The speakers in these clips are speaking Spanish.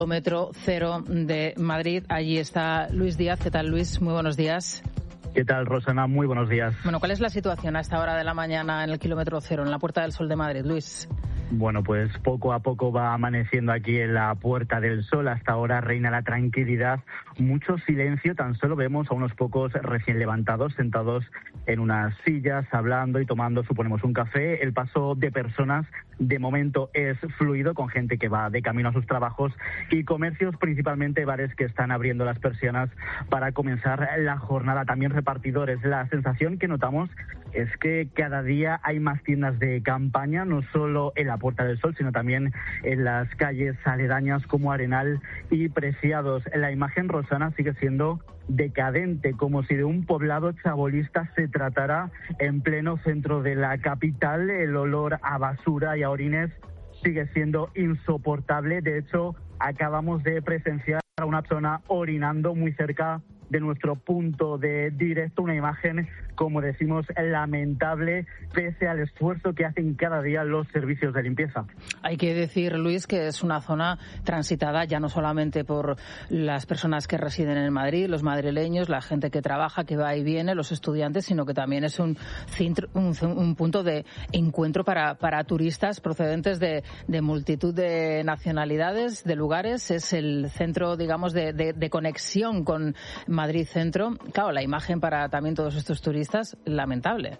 Kilómetro cero de Madrid. Allí está Luis Díaz. ¿Qué tal, Luis? Muy buenos días. ¿Qué tal, Rosana? Muy buenos días. Bueno, ¿cuál es la situación a esta hora de la mañana en el kilómetro cero, en la Puerta del Sol de Madrid, Luis? Bueno, pues poco a poco va amaneciendo aquí en la Puerta del Sol. Hasta ahora reina la tranquilidad, mucho silencio. Tan solo vemos a unos pocos recién levantados, sentados en unas sillas, hablando y tomando, suponemos, un café. El paso de personas, de momento, es fluido, con gente que va de camino a sus trabajos y comercios, principalmente bares, que están abriendo las persianas para comenzar la jornada. También repartidores. La sensación que notamos es que cada día hay más tiendas de campaña, no solo en la Puerta del Sol, sino también en las calles aledañas como Arenal y Preciados. La imagen, Rosana, sigue siendo decadente, como si de un poblado chabolista se tratara en pleno centro de la capital. El olor a basura y a orines sigue siendo insoportable. De hecho, acabamos de presenciar a una persona orinando muy cerca de nuestro punto de directo, una imagen, como decimos, lamentable, pese al esfuerzo que hacen cada día los servicios de limpieza. Hay que decir, Luis, que es una zona transitada ya no solamente por las personas que residen en Madrid, los madrileños, la gente que trabaja, que va y viene, los estudiantes, sino que también es un punto de encuentro para turistas procedentes de multitud de nacionalidades, de lugares. Es el centro, digamos, de conexión con Madrid Centro. Claro, la imagen para también todos estos turistas, lamentable.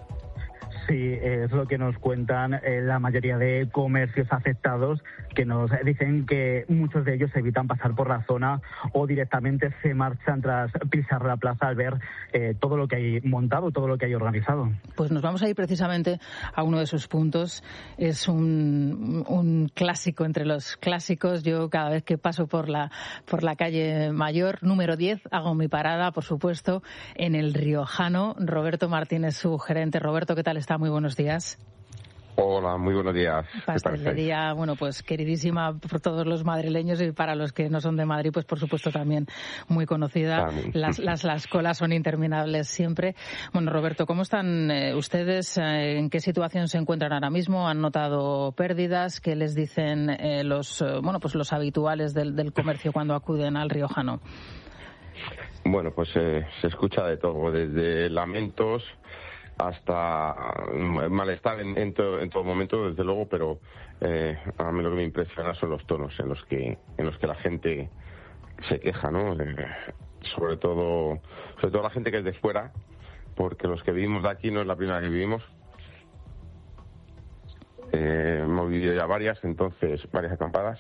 Sí, es lo que nos cuentan la mayoría de comercios afectados, que nos dicen que muchos de ellos evitan pasar por la zona o directamente se marchan tras pisar la plaza al ver todo lo que hay montado, todo lo que hay organizado. Pues nos vamos a ir precisamente a uno de sus puntos. Es un clásico entre los clásicos. Yo cada vez que paso por la calle Mayor, número 10, hago mi parada, por supuesto, en el Riojano. Roberto Martínez, su gerente. Roberto, ¿qué tal está? Muy buenos días. Hola, muy buenos días. Pastelería, bueno, pues queridísima por todos los madrileños y para los que no son de Madrid, pues por supuesto también muy conocida. Las colas son interminables siempre. Bueno, Roberto, ¿cómo están ustedes? ¿En qué situación se encuentran ahora mismo? ¿Han notado pérdidas? ¿Qué les dicen los habituales del comercio cuando acuden al Riojano? Bueno, pues se escucha de todo, desde lamentos hasta malestar en todo momento, desde luego, pero a mí lo que me impresiona son los tonos en los que la gente se queja, ¿no? Sobre todo la gente que es de fuera, porque los que vivimos de aquí no es la primera que vivimos. Hemos vivido ya varias acampadas.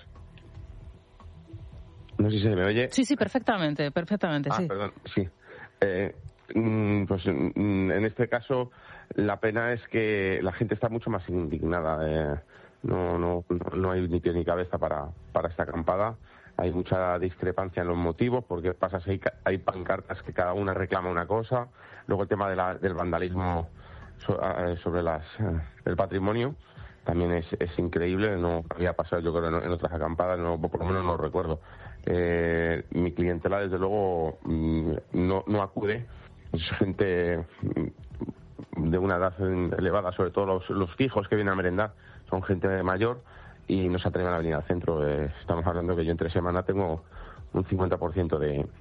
No sé si se me oye. Sí, perfectamente, sí. Perdón, sí. Pues en este caso la pena es que la gente está mucho más indignada. No hay ni pie ni cabeza para esta acampada. Hay mucha discrepancia en los motivos, porque hay pancartas que cada una reclama una cosa. Luego el tema del vandalismo sobre el patrimonio también es increíble. No había pasado, yo creo, en otras acampadas, por lo menos no recuerdo. Mi clientela, desde luego, no acude. Es gente de una edad elevada, sobre todo los fijos que vienen a merendar, son gente mayor y no se atreven a venir al centro. Estamos hablando que yo entre semana tengo un 50%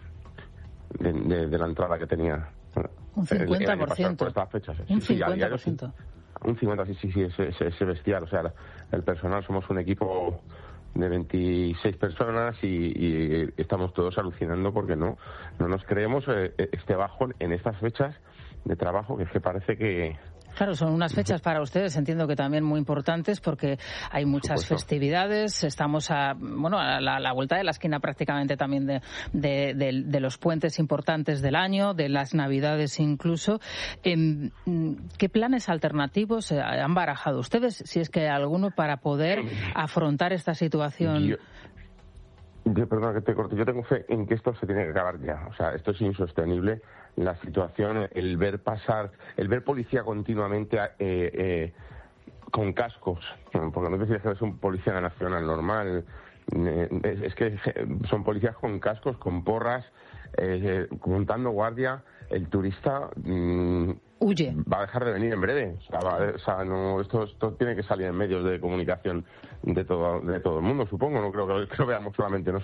de la entrada que tenía. Un 50%. Por estas fechas. Un 50%. Un 50%, sí, es bestial. O sea, el personal, somos un equipo de 26 personas y estamos todos alucinando porque no nos creemos este bajón en estas fechas de trabajo, que es que parece que... Claro, son unas fechas para ustedes, entiendo que también muy importantes, porque hay muchas festividades. Estamos a la vuelta de la esquina prácticamente también de los puentes importantes del año, de las Navidades incluso. ¿Qué planes alternativos han barajado ustedes, si es que hay alguno, para poder afrontar esta situación? Perdona que te corte, yo tengo fe en que esto se tiene que acabar ya. O sea, esto es insostenible. La situación, el ver policía continuamente con cascos, porque no te fijas que es un policía nacional normal, es que son policías con cascos, con porras, montando guardia. El turista un huye. Va a dejar de venir en breve. Esto tiene que salir en medios de comunicación de todo el mundo, supongo. No creo que lo veamos solamente nosotros.